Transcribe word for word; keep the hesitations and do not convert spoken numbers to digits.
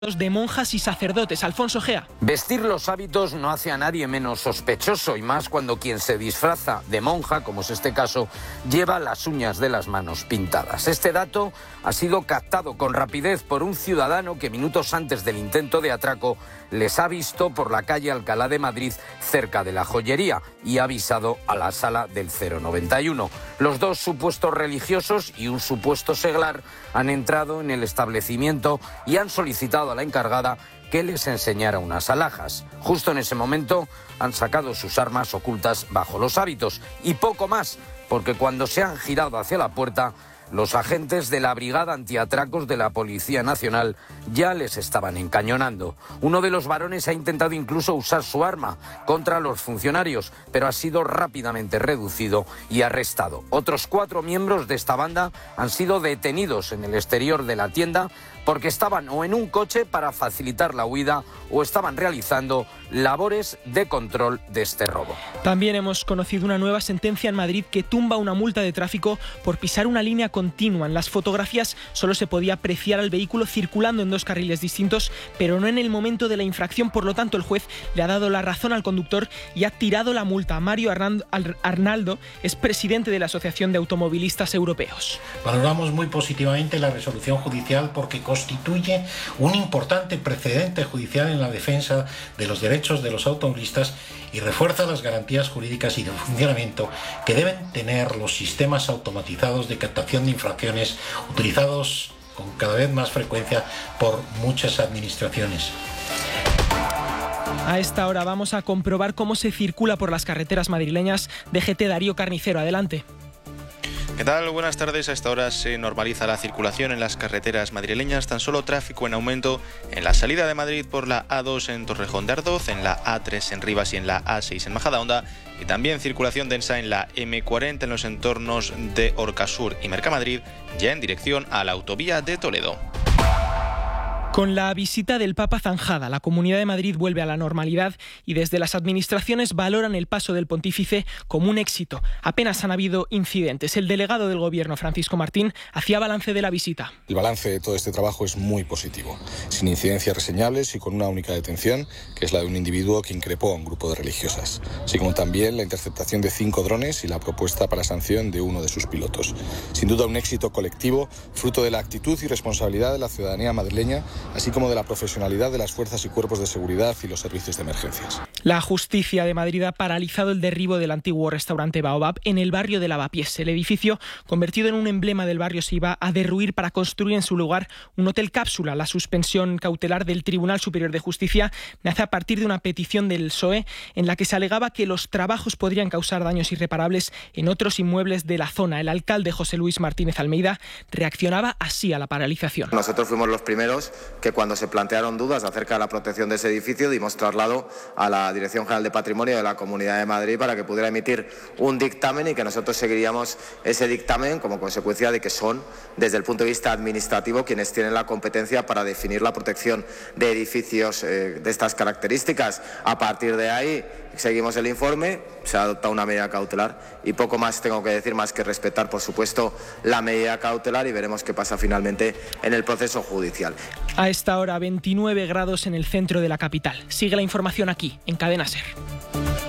de monjas y sacerdotes. Alfonso Gea. Vestir los hábitos no hace a nadie menos sospechoso, y más cuando quien se disfraza de monja, como es este caso, lleva las uñas de las manos pintadas. Este dato ha sido captado con rapidez por un ciudadano que minutos antes del intento de atraco les ha visto por la calle Alcalá de Madrid, cerca de la joyería, y ha avisado a la sala del cero noventa y uno. Los dos supuestos religiosos y un supuesto seglar han entrado en el establecimiento y han solicitado a la encargada que les enseñara unas alhajas. Justo en ese momento han sacado sus armas ocultas bajo los hábitos y poco más, porque cuando se han girado hacia la puerta, los agentes de la Brigada Antiatracos de la Policía Nacional ya les estaban encañonando. Uno de los varones ha intentado incluso usar su arma contra los funcionarios, pero ha sido rápidamente reducido y arrestado. Otros cuatro miembros de esta banda han sido detenidos en el exterior de la tienda porque estaban o en un coche para facilitar la huida o estaban realizando labores de control de este robo. También hemos conocido una nueva sentencia en Madrid que tumba una multa de tráfico por pisar una línea continua. En las fotografías solo se podía apreciar al vehículo circulando en dos carriles distintos, pero no en el momento de la infracción. Por lo tanto, el juez le ha dado la razón al conductor y ha tirado la multa. Mario Arnaldo es presidente de la Asociación de Automovilistas Europeos. Valoramos muy positivamente la resolución judicial porque constituye un importante precedente judicial en la defensa de los derechos de los automovilistas y refuerza las garantías jurídicas y de funcionamiento que deben tener los sistemas automatizados de captación de infracciones utilizados con cada vez más frecuencia por muchas administraciones. A esta hora vamos a comprobar cómo se circula por las carreteras madrileñas. D G T Darío Carnicero, adelante. ¿Qué tal? Buenas tardes. A esta hora se normaliza la circulación en las carreteras madrileñas. Tan solo tráfico en aumento en la salida de Madrid por la A dos en Torrejón de Ardoz, en la A tres en Rivas y en la A seis en Majadahonda. Y también circulación densa en la eme cuarenta en los entornos de Orcasur y Mercamadrid, ya en dirección a la autovía de Toledo. Con la visita del Papa zanjada, la Comunidad de Madrid vuelve a la normalidad y desde las administraciones valoran el paso del pontífice como un éxito. Apenas han habido incidentes. El delegado del Gobierno, Francisco Martín, hacía balance de la visita. El balance de todo este trabajo es muy positivo, sin incidencias reseñables y con una única detención, que es la de un individuo que increpó a un grupo de religiosas, así como también la interceptación de cinco drones y la propuesta para sanción de uno de sus pilotos. Sin duda un éxito colectivo, fruto de la actitud y responsabilidad de la ciudadanía madrileña, así como de la profesionalidad de las fuerzas y cuerpos de seguridad y los servicios de emergencias. La justicia de Madrid ha paralizado el derribo del antiguo restaurante Baobab en el barrio de Lavapiés. El edificio, convertido en un emblema del barrio, se iba a derruir para construir en su lugar un hotel cápsula. La suspensión cautelar del Tribunal Superior de Justicia nace a partir de una petición del P S O E en la que se alegaba que los trabajos podrían causar daños irreparables en otros inmuebles de la zona. El alcalde José Luis Martínez Almeida reaccionaba así a la paralización. Nosotros fuimos los primeros que cuando se plantearon dudas acerca de la protección de ese edificio dimos traslado a la Dirección General de Patrimonio de la Comunidad de Madrid para que pudiera emitir un dictamen y que nosotros seguiríamos ese dictamen como consecuencia de que son, desde el punto de vista administrativo, quienes tienen la competencia para definir la protección de edificios eh, de estas características. A partir de ahí seguimos el informe, se ha adoptado una medida cautelar y poco más tengo que decir más que respetar, por supuesto, la medida cautelar y veremos qué pasa finalmente en el proceso judicial. A esta hora veintinueve grados en el centro de la capital. Sigue la información aquí, en Cadena SER.